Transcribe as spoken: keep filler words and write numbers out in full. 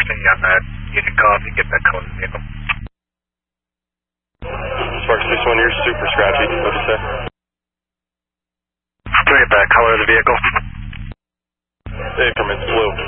requesting on that unit call if you get that color of the vehicle. Spark six one, you're super scratchy. What'd you say? Can we get that color of the vehicle? Hey, from it's blue.